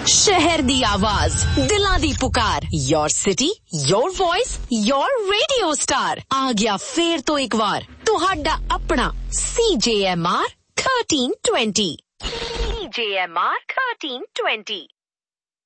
शहर दी आवाज, दिलां दी पुकार, your city, your voice, your radio star. आ गया फेर तो एक बार तुहाडा अपना CJMR 1320। CJMR 1320।